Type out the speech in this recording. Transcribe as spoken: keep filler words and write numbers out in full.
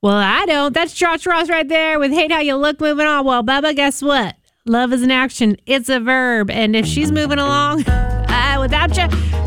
Well, I don't. That's Josh Ross right there with Hate How You Look moving on. Well, Bubba, guess what? Love is an action. It's a verb. And if she's moving along, uh, without you,